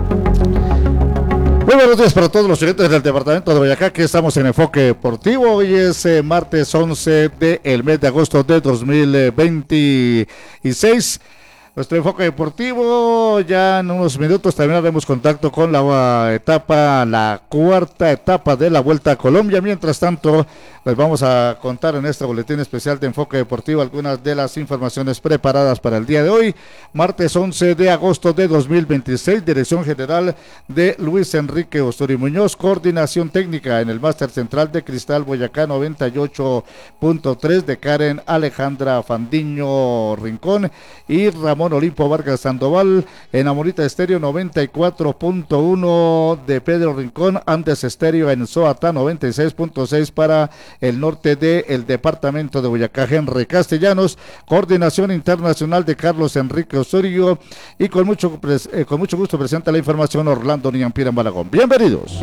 Muy buenos días para todos los oyentes del departamento de Boyacá, que estamos en Enfoque Deportivo. Hoy es martes 11 del mes de agosto de 2026. Nuestro enfoque deportivo, ya en unos minutos terminaremos contacto con la cuarta etapa de la Vuelta a Colombia. Mientras tanto, les vamos a contar en este boletín especial de enfoque deportivo algunas de las informaciones preparadas para el día de hoy, martes 11 de agosto de 2026, dirección general de Luis Enrique Osorio Muñoz, coordinación técnica en el máster central de Cristal Boyacá 98.3 de Karen Alejandra Fandiño Rincón y Ramón Olimpo Vargas Sandoval, en Amorita Estéreo 94.1 de Pedro Rincón, Andes Estéreo en Soatá 96.6 para el norte del departamento de Boyacá. Henry Castellanos, coordinación internacional de Carlos Enrique Osorio, y con mucho gusto presenta la información Orlando Niampira Malagón. Bienvenidos.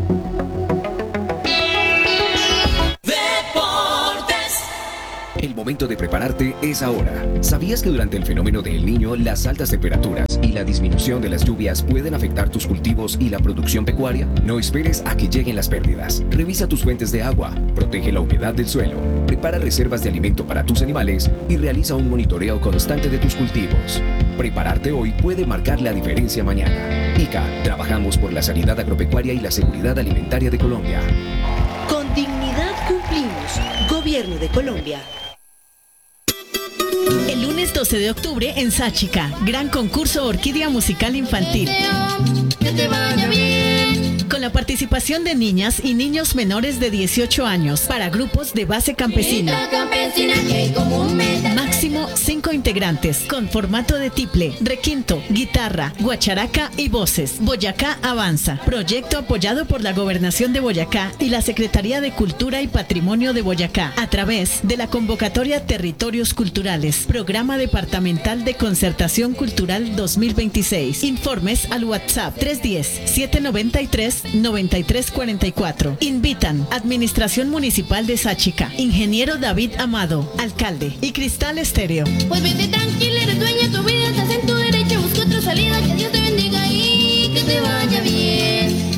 El momento de prepararte es ahora. ¿Sabías que durante el fenómeno de El Niño, las altas temperaturas y la disminución de las lluvias pueden afectar tus cultivos y la producción pecuaria? No esperes a que lleguen las pérdidas. Revisa tus fuentes de agua, protege la humedad del suelo, prepara reservas de alimento para tus animales y realiza un monitoreo constante de tus cultivos. Prepararte hoy puede marcar la diferencia mañana. ICA, trabajamos por la sanidad agropecuaria y la seguridad alimentaria de Colombia. Con dignidad cumplimos. Gobierno de Colombia. El lunes 12 de octubre en Sáchica, gran concurso Orquídea Musical Infantil. Que te vaya bien. Con la participación de niñas y niños menores de 18 años para grupos de base campesina. Máximo 5 integrantes con formato de tiple, requinto, guitarra, guacharaca y voces. Boyacá Avanza, proyecto apoyado por la Gobernación de Boyacá y la Secretaría de Cultura y Patrimonio de Boyacá a través de la convocatoria Territorios Culturales, Programa Departamental de Concertación Cultural 2026. Informes al WhatsApp 310-793-9344. Invitan Administración Municipal de Sáchica, Ingeniero David Amado, Alcalde, y Cristal Estéreo. Pues vete tranquila, eres dueña, tu vida estás en tu derecho, busca otra salida, que Dios te bendiga y que te vaya bien.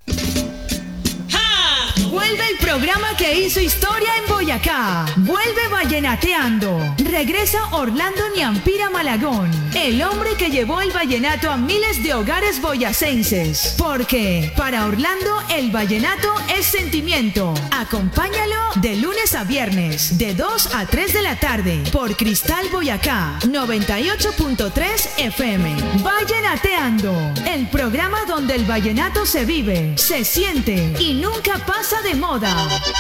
Vuelve el programa que hizo historia en Boyacá. Vuelve Vallenateando. Regresa Orlando Niampira Malagón, el hombre que llevó el vallenato a miles de hogares boyacenses. Porque para Orlando el vallenato es sentimiento. Acompáñalo de lunes a viernes, de 2 a 3 de la tarde, por Cristal Boyacá 98.3 FM. Vallenateando, el programa donde el vallenato se vive, se siente y nunca pasa de moda.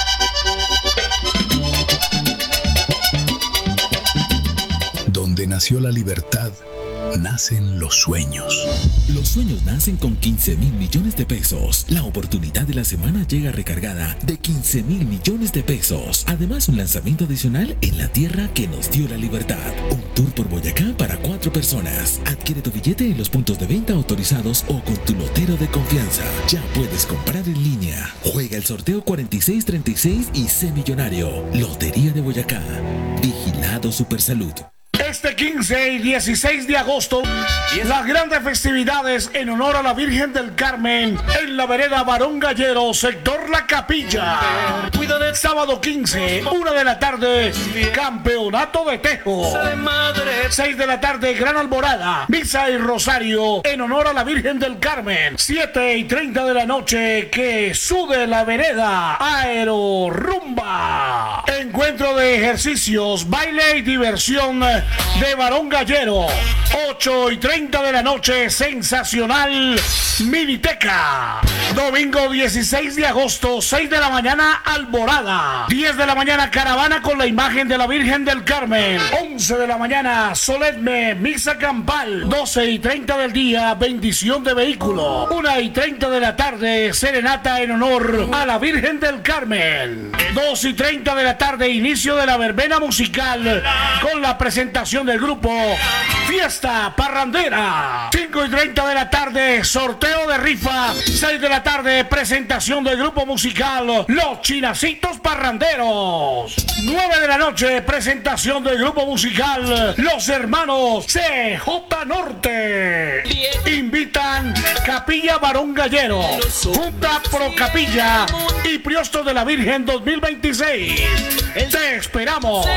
Donde nació la libertad, nacen los sueños. Los sueños nacen con 15,000 millones de pesos. La oportunidad de la semana llega recargada de 15,000 millones de pesos. Además, un lanzamiento adicional en la tierra que nos dio la libertad. Un tour por Boyacá para 4 personas. Adquiere tu billete en los puntos de venta autorizados o con tu lotero de confianza. Ya puedes comprar en línea. Juega el sorteo 4636 y sé millonario. Lotería de Boyacá. Vigilado Supersalud. Este 15 y 16 de agosto, las grandes festividades en honor a la Virgen del Carmen en la vereda Barón Gallero, sector La Capilla. Sábado 15, 1 de la tarde, campeonato de tejo. 6 de la tarde, gran alborada, misa y rosario en honor a la Virgen del Carmen. 7:30 de la noche, que sude la vereda, aerorumba. Encuentro de ejercicios, baile y diversión de Barón Gallero. 8:30 de la noche, sensacional miniteca. Domingo 16 de agosto, 6 de la mañana, alborada. 10 de la mañana, caravana con la imagen de la Virgen del Carmen. 11 de la mañana, solemne misa campal. 12:30 del día, bendición de vehículo. 1:30 de la tarde, serenata en honor a la Virgen del Carmen. 2:30 de la tarde, tarde, inicio de la verbena musical con la presentación del grupo Fiesta Parrandera. 5:30 de la tarde, sorteo de rifa. 6 de la tarde, presentación del grupo musical Los Chinacitos Parranderos. 9 de la noche, presentación del grupo musical Los Hermanos CJ Norte. Invitan Capilla Barón Gallero, Junta Pro Capilla y Priosto de la Virgen 2026. ¡Te esperamos!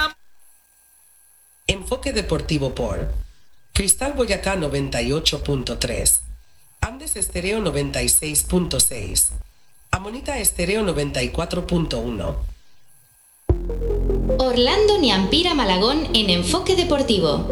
Enfoque deportivo por Cristal Boyacá 98.3, Andes Estéreo 96.6, Amonita Estéreo 94.1. Orlando Niampira Malagón en Enfoque Deportivo.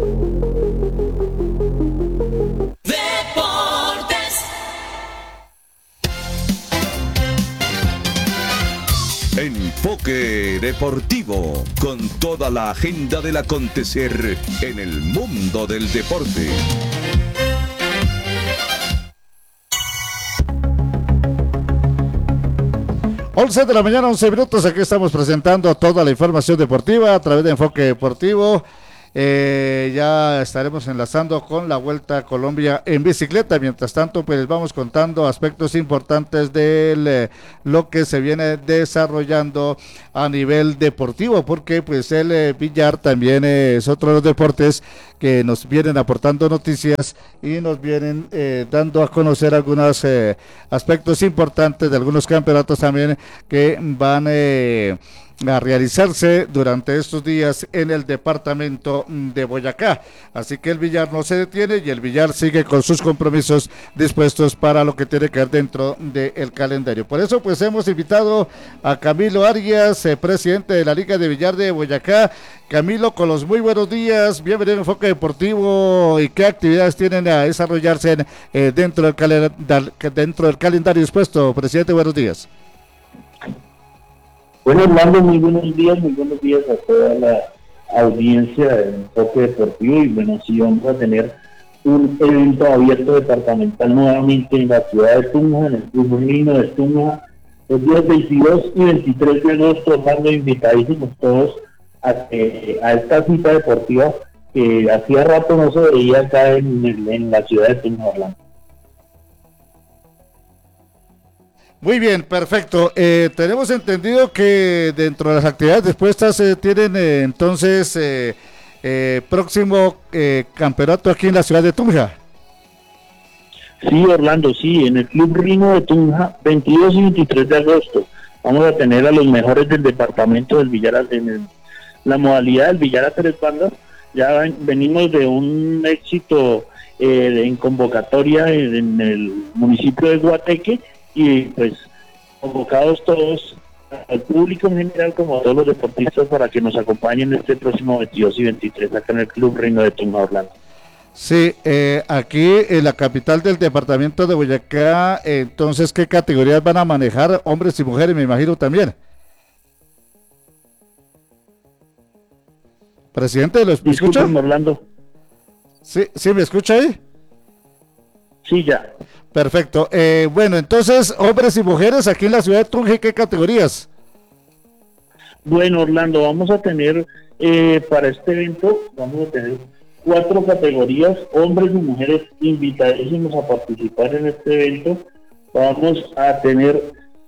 Enfoque Deportivo, con toda la agenda del acontecer en el mundo del deporte. Once de la mañana, 11 minutos, aquí estamos presentando toda la información deportiva a través de Enfoque Deportivo. Ya estaremos enlazando con la Vuelta a Colombia en bicicleta. Mientras tanto, pues les vamos contando aspectos importantes de lo que se viene desarrollando a nivel deportivo, porque pues el billar también es otro de los deportes que nos vienen aportando noticias y nos vienen dando a conocer algunos aspectos importantes de algunos campeonatos también que van a realizarse durante estos días en el departamento de Boyacá. Así que el billar no se detiene y el billar sigue con sus compromisos dispuestos para lo que tiene que ver dentro del calendario. Por eso pues hemos invitado a Camilo Arias, presidente de la Liga de Billar de Boyacá. Camilo, con los muy buenos días, bienvenido a Enfoque Deportivo. ¿Y qué actividades tienen a desarrollarse dentro del calendario dispuesto? Presidente, buenos días. Bueno, Orlando, muy buenos días a toda la audiencia de Enfoque Deportivo. Y bueno, sí, vamos a tener un evento abierto departamental nuevamente en la ciudad de Tunja, en el Club Rino de Tunja, los días 22 y 23 de agosto. Orlando, invitadísimos todos a esta cita deportiva que hacía rato no se veía acá en la ciudad de Tunja, Orlando. Muy bien, perfecto. Tenemos entendido que dentro de las actividades dispuestas tienen entonces próximo campeonato aquí en la ciudad de Tunja. Sí, Orlando, sí, en el Club Rino de Tunja, 22 y 23 de agosto. Vamos a tener a los mejores del departamento del billar, la modalidad del billar a tres bandas. Ya venimos de un éxito en convocatoria en el municipio de Guateque. Y pues convocados todos, al público en general como a todos los deportistas, para que nos acompañen este próximo 22 y 23 acá en el Club Reino de Tunja, Orlando. Sí, aquí en la capital del departamento de Boyacá, entonces, ¿qué categorías van a manejar hombres y mujeres? Me imagino también. Presidente, ¿lo escucha? Orlando. Sí, ¿me escucha ahí? Sí, ya. Perfecto. Bueno, entonces, hombres y mujeres aquí en la ciudad de Tunja, ¿qué categorías? Bueno, Orlando, vamos a tener para este evento, vamos a tener 4 categorías, hombres y mujeres invitadísimos a participar en este evento. Vamos a tener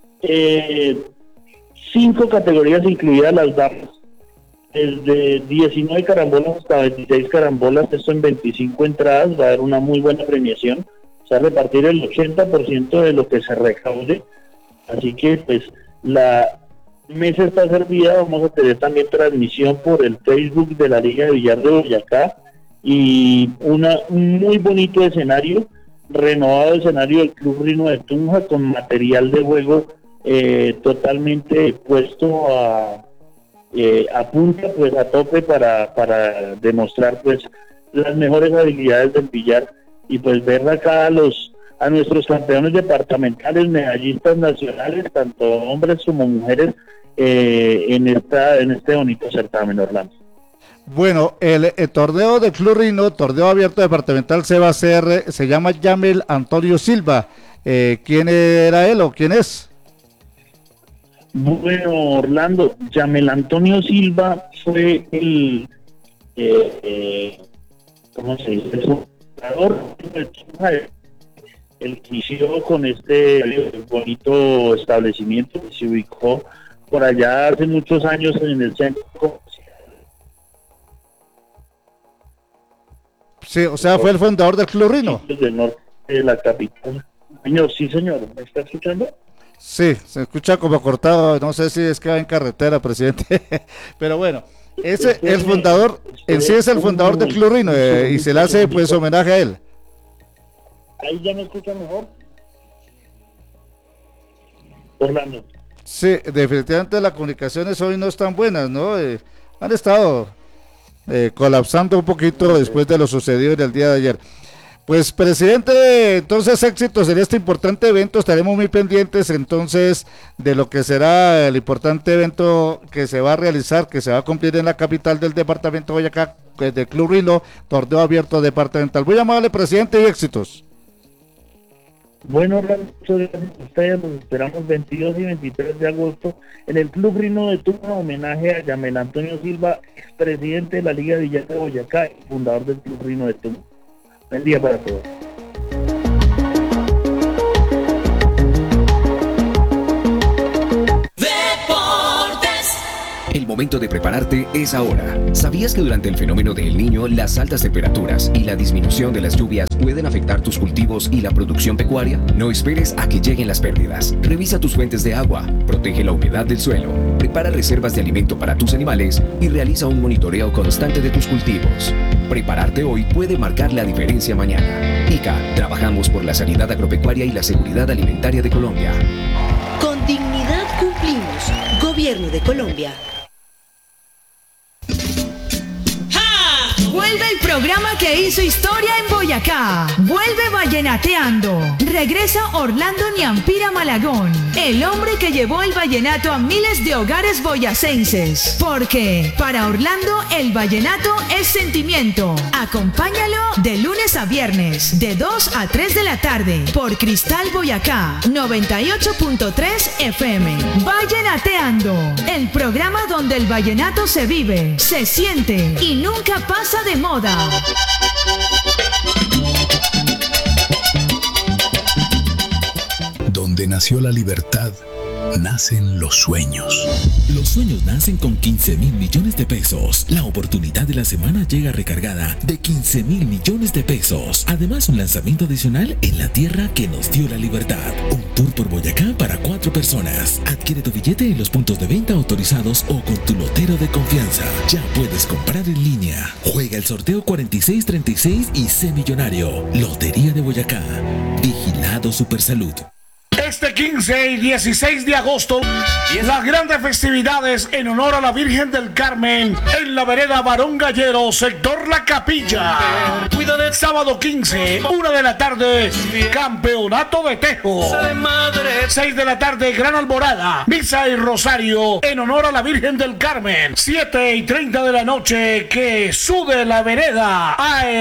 5 categorías, incluidas las damas, desde 19 carambolas hasta 26 carambolas, esto en 25 entradas. Va a haber una muy buena premiación. Se va a repartir el 80% de lo que se recaude, así que pues la mesa está servida. Vamos a tener también transmisión por el Facebook de la Liga de Billar de Boyacá y un muy bonito escenario, renovado escenario del Club Rino de Tunja, con material de juego totalmente puesto a punta, pues a tope, para demostrar pues las mejores habilidades del billar. Y pues ver acá a nuestros campeones departamentales, medallistas nacionales, tanto hombres como mujeres, en este bonito certamen, Orlando. Bueno, el torneo de Club Rino, torneo abierto departamental, se va a hacer, se llama Yamel Antonio Silva. ¿Quién era él o quién es? Bueno, Orlando, Yamel Antonio Silva fue el ¿cómo se dice? El fundador, el que inició con este bonito establecimiento que se ubicó por allá hace muchos años en el centro comercial. Sí, o sea, fue el fundador del Club Rino. Del norte de la capital. Señor, sí, señor, ¿me está escuchando? Sí, se escucha como cortado, no sé si es que va en carretera, presidente, pero bueno, ese el fundador, en sí es el fundador del Club Rino y se le hace pues homenaje a él. Ahí ya me escucha mejor. Orlando. Sí, definitivamente las comunicaciones hoy no están buenas, ¿no? Han estado colapsando un poquito después de lo sucedido en el día de ayer. Pues, presidente, entonces éxitos en este importante evento, estaremos muy pendientes entonces de lo que será el importante evento que se va a realizar, que se va a cumplir en la capital del departamento de Boyacá, del Club Rino, torneo abierto departamental. Muy amable, presidente, y éxitos. Bueno, ustedes los esperamos 22 y 23 de agosto en el Club Rino de Tuna, homenaje a Yamel Antonio Silva, expresidente de la Liga de Villas de Boyacá y fundador del Club Rino de Tuna. Buen día para todos. El momento de prepararte es ahora. ¿Sabías que durante el fenómeno del Niño, las altas temperaturas y la disminución de las lluvias pueden afectar tus cultivos y la producción pecuaria? No esperes a que lleguen las pérdidas. Revisa tus fuentes de agua, protege la humedad del suelo, prepara reservas de alimento para tus animales y realiza un monitoreo constante de tus cultivos. Prepararte hoy puede marcar la diferencia mañana. ICA, trabajamos por la sanidad agropecuaria y la seguridad alimentaria de Colombia. Con dignidad cumplimos. Gobierno de Colombia. Vuelve el programa que hizo historia en Boyacá. Vuelve Vallenateando. Regresa Orlando Niampira Malagón, el hombre que llevó el vallenato a miles de hogares boyacenses. Porque para Orlando el vallenato es sentimiento. Acompáñalo de lunes a viernes, de 2 a 3 de la tarde, por Cristal Boyacá 98.3 FM. Vallenateando, el programa donde el vallenato se vive, se siente y nunca pasa de moda. Donde nació la libertad, nacen los sueños. Los sueños nacen con 15.000 millones de pesos. La oportunidad de la semana llega recargada de 15.000 millones de pesos. Además, un lanzamiento adicional en la tierra que nos dio la libertad. Un tour por Boyacá para 4 personas. Adquiere tu billete en los puntos de venta autorizados o con tu lotero de confianza. Ya puedes comprar en línea. Juega el sorteo 4636 y sé millonario. Lotería de Boyacá. Vigilado Supersalud. Este 15 y 16 de agosto, las grandes festividades en honor a la Virgen del Carmen en la vereda Barón Gallero, sector La Capilla. Sábado 15, 1 de la tarde, campeonato de tejo. 6 de la tarde, gran alborada, misa y rosario en honor a la Virgen del Carmen. 7:30 de la noche, que sude la vereda,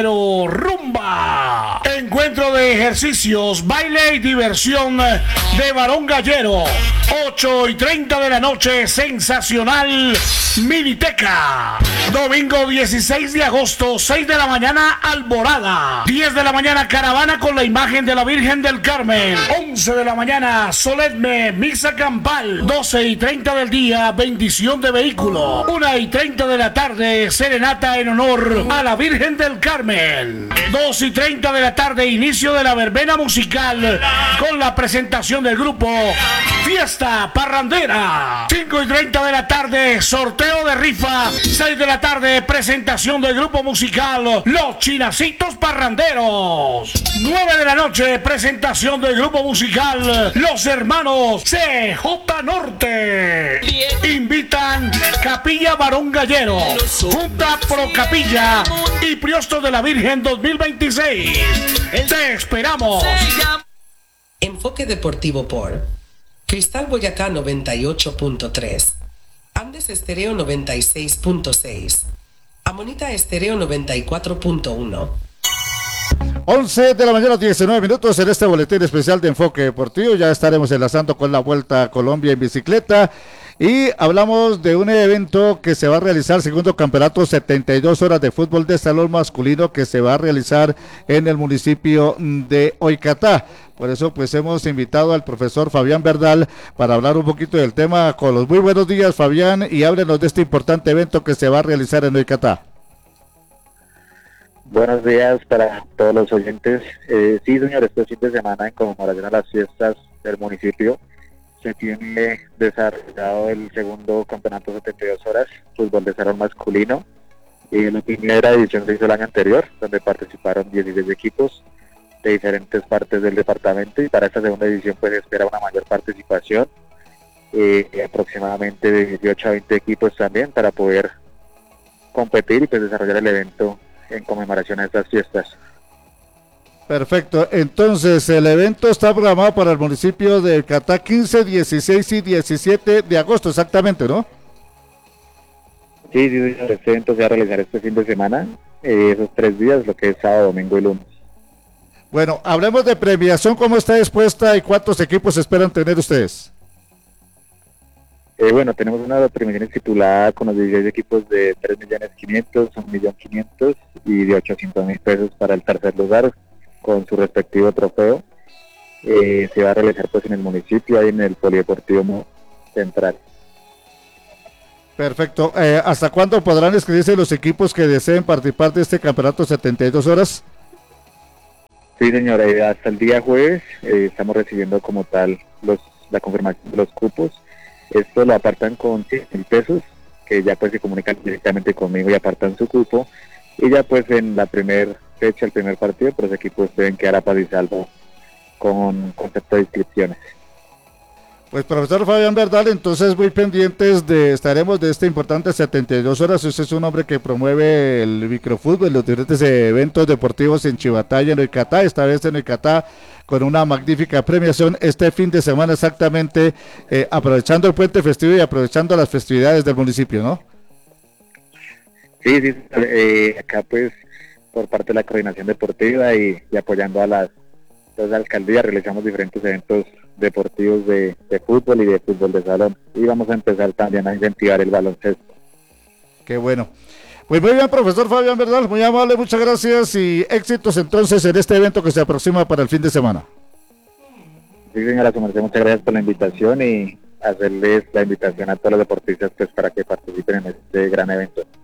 aerorumba. Encuentro de ejercicios, baile y diversión de Barón Gallero. 8:30 de la noche, sensacional miniteca. Domingo 16 de agosto, 6 de la mañana, alborada. 10 de la mañana, caravana con la imagen de la Virgen del Carmen. 11 de la mañana, solemne misa campal. 12:30 del día, bendición de vehículo. 1:30 de la tarde, serenata en honor a la Virgen del Carmen. 2:30 de la tarde, inicio de la verbena musical con la presentación del grupo Fiesta Parrandera. 5:30 de la tarde, sorteo de rifa. 6 de la tarde, presentación del grupo musical Los Chinacitos Parranderos. 9 de la noche, presentación del grupo musical Los Hermanos CJ Norte. Invitan Capilla Barón Gallero, Junta Pro Capilla y Priostos de la Virgen 2026. Te esperamos. Enfoque deportivo por Cristal Boyacá 98.3, Andes Estéreo 96.6, Amonita Estéreo 94.1, 11 de la mañana, 19 minutos en este boletín especial de Enfoque Deportivo. Ya estaremos enlazando con la Vuelta a Colombia en bicicleta. Y hablamos de un evento que se va a realizar, segundo campeonato 72 horas de fútbol de salón masculino, que se va a realizar en el municipio de Oicatá. Por eso pues hemos invitado al profesor Fabián Verdal para hablar un poquito del tema con los muy buenos días, Fabián, y háblenos de este importante evento que se va a realizar en Oicatá. Buenos días para todos los oyentes. Sí, señor, este fin de semana, en conmemoración a las fiestas del municipio, se tiene desarrollado el segundo campeonato 72 horas, fútbol de salón masculino. La primera edición se hizo el año anterior, donde participaron 16 equipos de diferentes partes del departamento, y para esta segunda edición pues se espera una mayor participación, aproximadamente de 18 a 20 equipos también, para poder competir y pues desarrollar el evento en conmemoración a estas fiestas. Perfecto, entonces el evento está programado para el municipio de Oicatá 15, 16 y 17 de agosto, exactamente, ¿no? Sí, este evento se va a realizar este fin de semana, esos 3 días, lo que es sábado, domingo y lunes. Bueno, hablemos de premiación, ¿cómo está dispuesta y cuántos equipos esperan tener ustedes? Bueno, tenemos una premiación estipulada con los 16 equipos de 3.500.000, 1.500.000 y de 800.000 pesos para el tercer lugar, con su respectivo trofeo. Se va a realizar pues en el municipio, ahí en el Polideportivo Central. Perfecto. ¿Hasta cuándo podrán inscribirse los equipos que deseen participar de este campeonato 72 horas? Sí, señora, hasta el día jueves estamos recibiendo como tal la confirmación de los cupos. Esto lo apartan con 100.000 pesos, que ya pues se comunican directamente conmigo y apartan su cupo. Y ya pues en la primera fecha, el primer partido, pues los equipos deben quedar a paz y salvo con concepto de inscripciones. Pues profesor Fabián Verdal, entonces muy pendientes estaremos de este importante 72 horas. Usted es un hombre que promueve el microfútbol, los diferentes eventos deportivos en Chivatá y en Oicatá, esta vez en Oicatá con una magnífica premiación este fin de semana exactamente, aprovechando el puente festivo y aprovechando las festividades del municipio, ¿no? Sí, acá pues por parte de la coordinación deportiva y apoyando a las alcaldías realizamos diferentes eventos deportivos de fútbol y de fútbol de salón, y vamos a empezar también a incentivar el baloncesto. Qué bueno. Pues muy bien, profesor Fabián Verdal, muy amable, muchas gracias y éxitos entonces en este evento que se aproxima para el fin de semana. Sí, señora, muchas gracias por la invitación y hacerles la invitación a todos los deportistas pues para que participen en este gran evento.